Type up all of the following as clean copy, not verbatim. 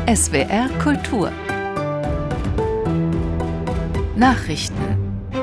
SWR Kultur Nachrichten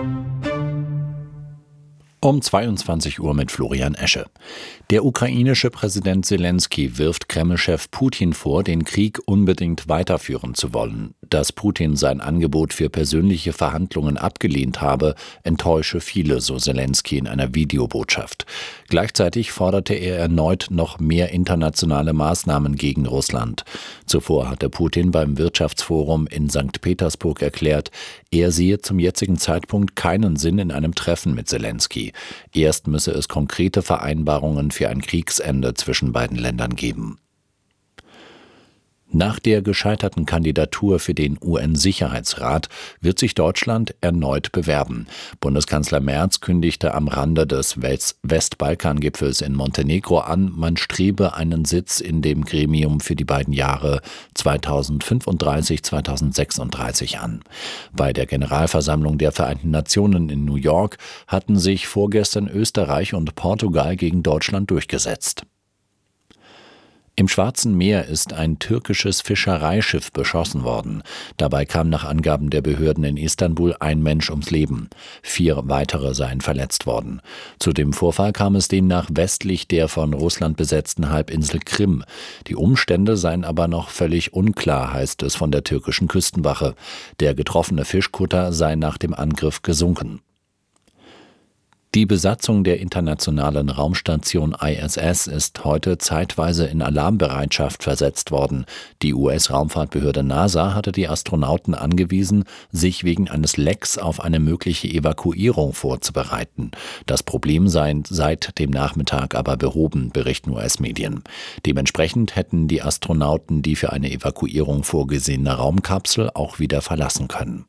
Um 22 Uhr mit Florian Esche. Der ukrainische Präsident Selenskyj wirft Kreml-Chef Putin vor, den Krieg unbedingt weiterführen zu wollen. Dass Putin sein Angebot für persönliche Verhandlungen abgelehnt habe, enttäusche viele, so Selenskyj in einer Videobotschaft. Gleichzeitig forderte er erneut noch mehr internationale Maßnahmen gegen Russland. Zuvor hatte Putin beim Wirtschaftsforum in St. Petersburg erklärt, er sehe zum jetzigen Zeitpunkt keinen Sinn in einem Treffen mit Selenskyj. Erst müsse es konkrete Vereinbarungen für ein Kriegsende zwischen beiden Ländern geben. Nach der gescheiterten Kandidatur für den UN-Sicherheitsrat wird sich Deutschland erneut bewerben. Bundeskanzler Merz kündigte am Rande des Westbalkan-Gipfels in Montenegro an, man strebe einen Sitz in dem Gremium für die beiden Jahre 2035-2036 an. Bei der Generalversammlung der Vereinten Nationen in New York hatten sich vorgestern Österreich und Portugal gegen Deutschland durchgesetzt. Im Schwarzen Meer ist ein türkisches Fischereischiff beschossen worden. Dabei kam nach Angaben der Behörden in Istanbul ein Mensch ums Leben. 4 weitere seien verletzt worden. Zu dem Vorfall kam es demnach westlich der von Russland besetzten Halbinsel Krim. Die Umstände seien aber noch völlig unklar, heißt es von der türkischen Küstenwache. Der getroffene Fischkutter sei nach dem Angriff gesunken. Die Besatzung der internationalen Raumstation ISS ist heute zeitweise in Alarmbereitschaft versetzt worden. Die US-Raumfahrtbehörde NASA hatte die Astronauten angewiesen, sich wegen eines Lecks auf eine mögliche Evakuierung vorzubereiten. Das Problem sei seit dem Nachmittag aber behoben, berichten US-Medien. Dementsprechend hätten die Astronauten die für eine Evakuierung vorgesehene Raumkapsel auch wieder verlassen können.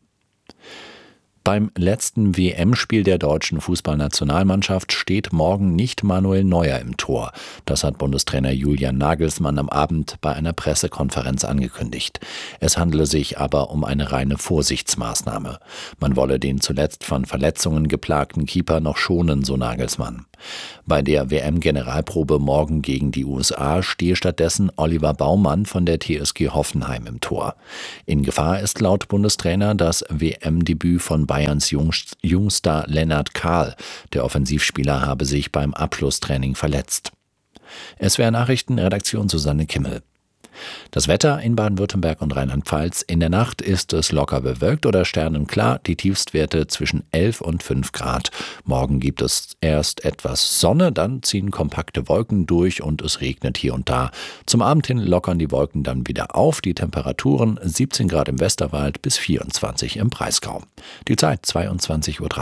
Beim letzten WM-Spiel der deutschen Fußballnationalmannschaft steht morgen nicht Manuel Neuer im Tor. Das hat Bundestrainer Julian Nagelsmann am Abend bei einer Pressekonferenz angekündigt. Es handele sich aber um eine reine Vorsichtsmaßnahme. Man wolle den zuletzt von Verletzungen geplagten Keeper noch schonen, so Nagelsmann. Bei der WM-Generalprobe morgen gegen die USA stehe stattdessen Oliver Baumann von der TSG Hoffenheim im Tor. In Gefahr ist laut Bundestrainer das WM-Debüt von Bayerns Jungstar Lennart Kahl. Der Offensivspieler habe sich beim Abschlusstraining verletzt. SWR Nachrichten, Redaktion Susanne Kimmel. Das Wetter in Baden-Württemberg und Rheinland-Pfalz: In der Nacht ist es locker bewölkt oder sternenklar, die Tiefstwerte zwischen 11 und 5 Grad. Morgen gibt es erst etwas Sonne, dann ziehen kompakte Wolken durch und es regnet hier und da. Zum Abend hin lockern die Wolken dann wieder auf, die Temperaturen 17 Grad im Westerwald bis 24 im Breisgau. Die Zeit 22:03 Uhr.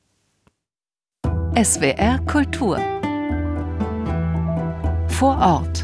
SWR Kultur vor Ort.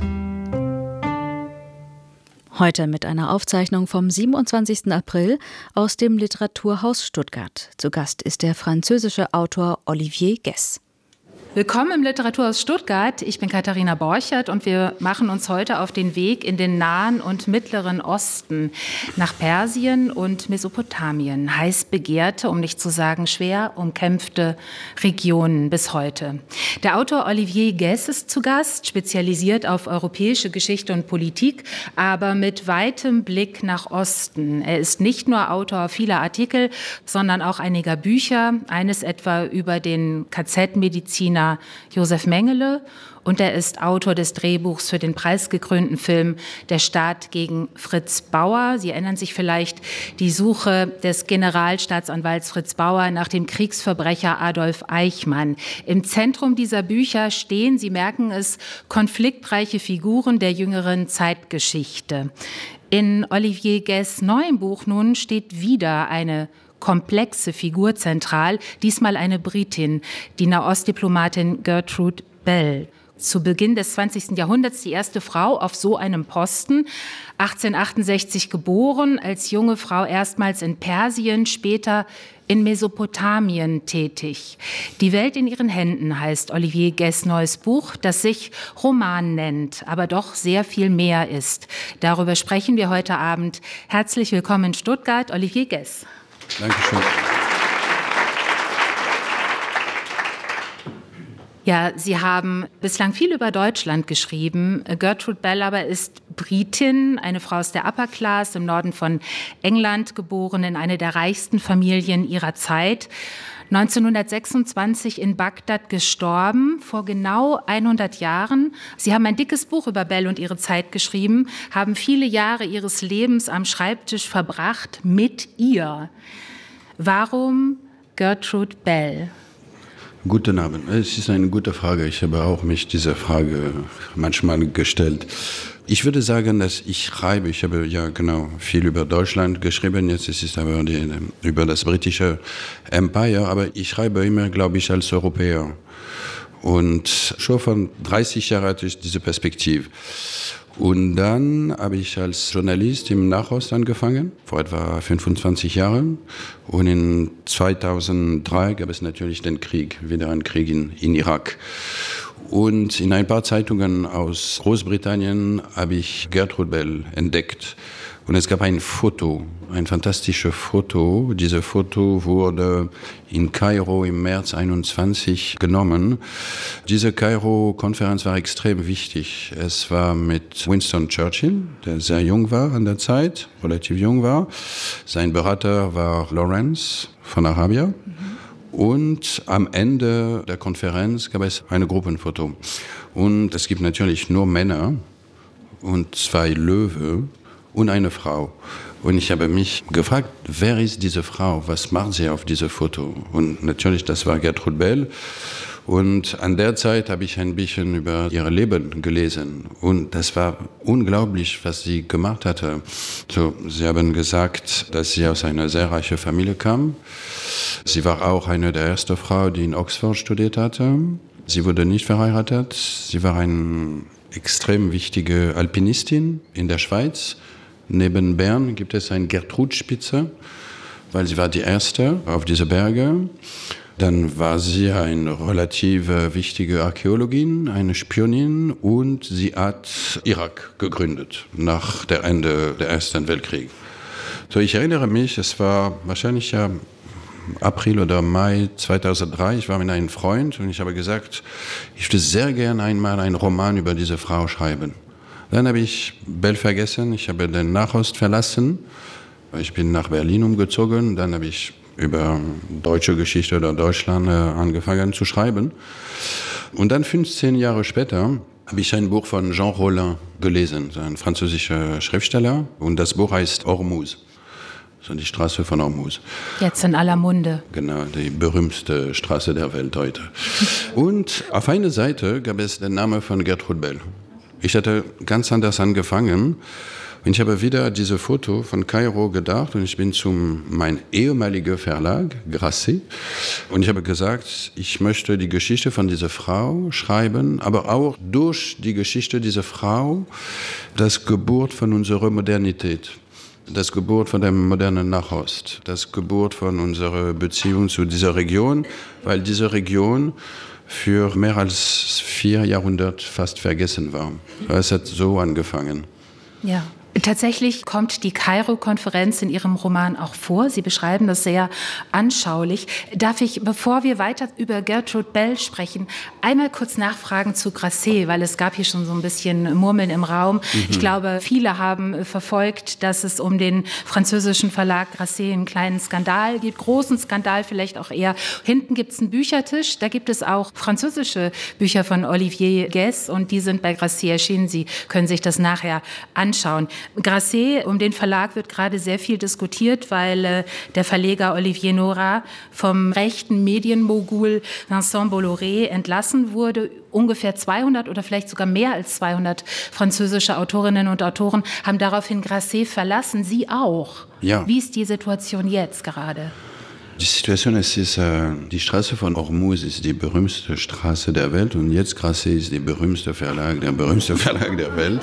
Heute mit einer Aufzeichnung vom 27. April aus dem Literaturhaus Stuttgart. Zu Gast ist der französische Autor Olivier Guess. Willkommen im Literaturhaus Stuttgart. Ich bin Katharina Borchert und wir machen uns heute auf den Weg in den Nahen und Mittleren Osten, nach Persien und Mesopotamien. Heiß begehrte, um nicht zu sagen schwer umkämpfte Regionen bis heute. Der Autor Olivier Guess ist zu Gast, spezialisiert auf europäische Geschichte und Politik, aber mit weitem Blick nach Osten. Er ist nicht nur Autor vieler Artikel, sondern auch einiger Bücher, eines etwa über den KZ-Mediziner Josef Mengele, und er ist Autor des Drehbuchs für den preisgekrönten Film Der Staat gegen Fritz Bauer. Sie erinnern sich vielleicht, die Suche des Generalstaatsanwalts Fritz Bauer nach dem Kriegsverbrecher Adolf Eichmann. Im Zentrum dieser Bücher stehen, Sie merken es, konfliktreiche Figuren der jüngeren Zeitgeschichte. In Olivier Guess' neuem Buch nun steht wieder eine komplexe Figur zentral, diesmal eine Britin, die Nahostdiplomatin Gertrude Bell. Zu Beginn des 20. Jahrhunderts die erste Frau auf so einem Posten, 1868 geboren, als junge Frau erstmals in Persien, später in Mesopotamien tätig. Die Welt in ihren Händen heißt Olivier Guess' neues Buch, das sich Roman nennt, aber doch sehr viel mehr ist. Darüber sprechen wir heute Abend. Herzlich willkommen in Stuttgart, Olivier Guess. Dankeschön. Ja, Sie haben bislang viel über Deutschland geschrieben. Gertrude Bell aber ist Britin, eine Frau aus der Upper Class, im Norden von England geboren, in eine der reichsten Familien ihrer Zeit. 1926 in Bagdad gestorben, vor genau 100 Jahren. Sie haben ein dickes Buch über Bell und ihre Zeit geschrieben, haben viele Jahre ihres Lebens am Schreibtisch verbracht mit ihr. Warum Gertrude Bell? Guten Abend. Es ist eine gute Frage. Ich habe auch mich diese Frage manchmal gestellt. Ich würde sagen, dass ich schreibe. Ich habe viel über Deutschland geschrieben. Jetzt ist es aber über das britische Empire. Aber ich schreibe immer, glaube ich, als Europäer. Und schon von 30 Jahren hatte ich diese Perspektive. Und dann habe ich als Journalist im Nahost angefangen, vor etwa 25 Jahren. Und in 2003 gab es natürlich den Krieg, wieder einen Krieg in Irak. Und in ein paar Zeitungen aus Großbritannien habe ich Gertrude Bell entdeckt. Und es gab ein Foto, ein fantastisches Foto. Dieses Foto wurde in Kairo im März 21 genommen. Diese Kairo-Konferenz war extrem wichtig. Es war mit Winston Churchill, der sehr jung war an der Zeit, relativ jung war. Sein Berater war Lawrence von Arabia. Und am Ende der Konferenz gab es ein Gruppenfoto. Und es gibt natürlich nur Männer und 2 Löwen und eine Frau. Und ich habe mich gefragt, wer ist diese Frau? Was macht sie auf diesem Foto? Und natürlich, das war Gertrude Bell. Und an der Zeit habe ich ein bisschen über ihr Leben gelesen. Und das war unglaublich, was sie gemacht hatte. So, sie haben gesagt, dass sie aus einer sehr reichen Familie kam. Sie war auch eine der ersten Frauen, die in Oxford studiert hatte. Sie wurde nicht verheiratet. Sie war eine extrem wichtige Alpinistin in der Schweiz. Neben Bern gibt es eine Gertrudspitze, weil sie war die erste auf diese Berge. Dann war sie eine relativ wichtige Archäologin, eine Spionin, und sie hat Irak gegründet nach dem Ende des Ersten Weltkriegs. So, ich erinnere mich, es war wahrscheinlich April oder Mai 2003, ich war mit einem Freund und ich habe gesagt, ich würde sehr gerne einmal einen Roman über diese Frau schreiben. Dann habe ich Bell vergessen, ich habe den Nahost verlassen, ich bin nach Berlin umgezogen, dann habe ich über deutsche Geschichte oder Deutschland angefangen zu schreiben. Und dann 15 Jahre später habe ich ein Buch von Jean Rollin gelesen, ein französischer Schriftsteller, und das Buch heißt Ormuz. So die Straße von Ormuz. Jetzt in aller Munde. Genau, die berühmteste Straße der Welt heute. Und auf einer Seite gab es den Namen von Gertrude Bell. Ich hatte ganz anders angefangen. Und ich habe wieder diese Foto von Kairo gedacht und ich bin zu meinem ehemaligen Verlag, Grasset, und ich habe gesagt, ich möchte die Geschichte von dieser Frau schreiben, aber auch durch die Geschichte dieser Frau das Geburt von unserer Modernität. Das Geburt von dem modernen Nahost, das Geburt von unserer Beziehung zu dieser Region, weil diese Region für mehr als 4 Jahrhunderte fast vergessen war. Es hat so angefangen. Ja. Tatsächlich kommt die Kairo-Konferenz in Ihrem Roman auch vor. Sie beschreiben das sehr anschaulich. Darf ich, bevor wir weiter über Gertrude Bell sprechen, einmal kurz nachfragen zu Grasset, weil es gab hier schon so ein bisschen Murmeln im Raum. Ich glaube, viele haben verfolgt, dass es um den französischen Verlag Grasset einen kleinen Skandal gibt, großen Skandal vielleicht auch eher. Hinten gibt es einen Büchertisch, da gibt es auch französische Bücher von Olivier Guès und die sind bei Grasset erschienen. Sie können sich das nachher anschauen. Grasset, um den Verlag wird gerade sehr viel diskutiert, weil der Verleger Olivier Nora vom rechten Medienmogul Vincent Bolloré entlassen wurde. Ungefähr 200 oder vielleicht sogar mehr als 200 französische Autorinnen und Autoren haben daraufhin Grasset verlassen. Sie auch. Ja. Wie ist die Situation jetzt gerade? Die Situation ist, die Straße von Ormuz ist die berühmteste Straße der Welt und jetzt Grasset ist der berühmteste Verlag der Welt.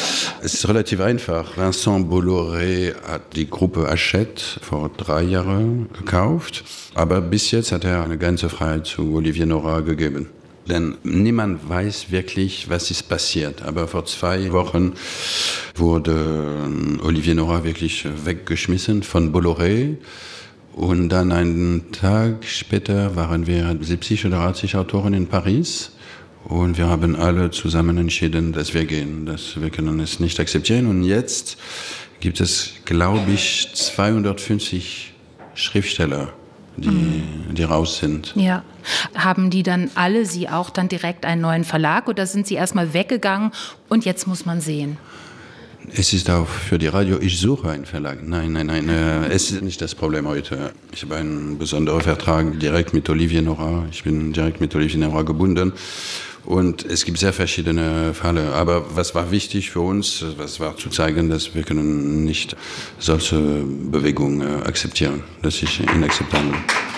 Es ist relativ einfach. Vincent Bolloré hat die Gruppe Hachette vor 3 Jahren gekauft, aber bis jetzt hat er eine ganze Freiheit zu Olivier Nora gegeben. Denn niemand weiß wirklich, was ist passiert. Aber vor 2 Wochen wurde Olivier Nora wirklich weggeschmissen von Bolloré. Und dann einen Tag später waren wir 70 oder 80 Autoren in Paris. Und wir haben alle zusammen entschieden, dass wir gehen. Wir können es nicht akzeptieren. Und jetzt gibt es, glaube ich, 250 Schriftsteller, die raus sind. Ja. Haben die dann alle, Sie auch, dann direkt einen neuen Verlag oder sind Sie erstmal weggegangen und jetzt muss man sehen? Es ist auch für die Radio, ich suche einen Verlag. Nein, es ist nicht das Problem heute. Ich habe einen besonderen Vertrag direkt mit Olivier Nora. Ich bin direkt mit Olivier Nora gebunden. Und es gibt sehr verschiedene Fälle. Aber was war wichtig für uns, was war zu zeigen, dass wir können nicht solche Bewegungen akzeptieren. Das ist inakzeptabel.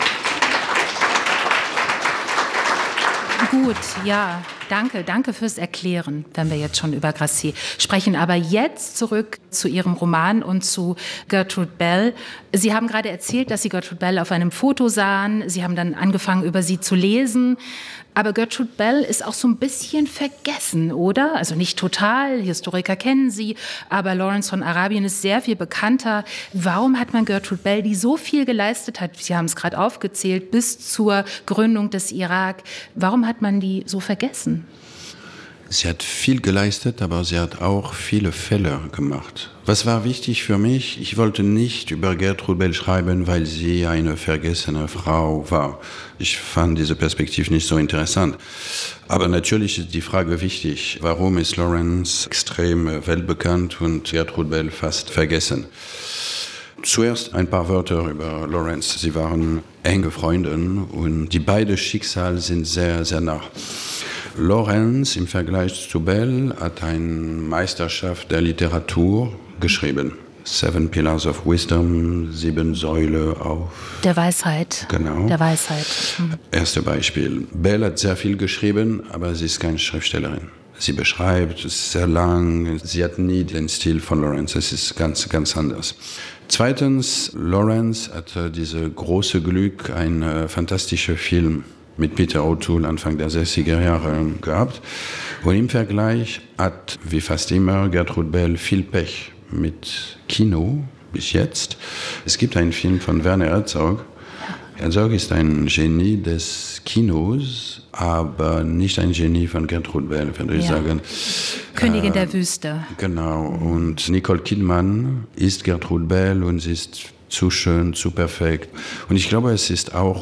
Gut, ja, danke fürs Erklären, wenn wir jetzt schon über Grassi sprechen. Aber jetzt zurück zu Ihrem Roman und zu Gertrude Bell. Sie haben gerade erzählt, dass Sie Gertrude Bell auf einem Foto sahen. Sie haben dann angefangen, über sie zu lesen. Aber Gertrude Bell ist auch so ein bisschen vergessen, oder? Also nicht total, Historiker kennen sie, aber Lawrence von Arabien ist sehr viel bekannter. Warum hat man Gertrude Bell, die so viel geleistet hat, Sie haben es gerade aufgezählt, bis zur Gründung des Irak, warum hat man die so vergessen? Sie hat viel geleistet, aber sie hat auch viele Fehler gemacht. Was war wichtig für mich? Ich wollte nicht über Gertrude Bell schreiben, weil sie eine vergessene Frau war. Ich fand diese Perspektive nicht so interessant. Aber natürlich ist die Frage wichtig. Warum ist Lawrence extrem weltbekannt und Gertrude Bell fast vergessen? Zuerst ein paar Wörter über Lawrence. Sie waren enge Freunde und die beiden Schicksale sind sehr, sehr nah. Lawrence im Vergleich zu Bell hat eine Meisterschaft der Literatur geschrieben. 7 Pillars of Wisdom, 7 Säulen auf... Der Weisheit. Genau. Der Weisheit. Erste Beispiel. Bell hat sehr viel geschrieben, aber sie ist keine Schriftstellerin. Sie beschreibt, es ist sehr lang, sie hat nie den Stil von Lawrence, es ist ganz, ganz anders. Zweitens, Lawrence hatte dieses große Glück, einen fantastischen Film mit Peter O'Toole Anfang der 60er Jahre gehabt. Und im Vergleich hat, wie fast immer, Gertrude Bell viel Pech mit Kino bis jetzt. Es gibt einen Film von Werner Herzog. Herzog ist ein Genie des Kinos, aber nicht ein Genie von Gertrude Bell, würde ich sagen. Königin der Wüste. Genau. Und Nicole Kidman ist Gertrude Bell und sie ist zu schön, zu perfekt. Und ich glaube, es ist auch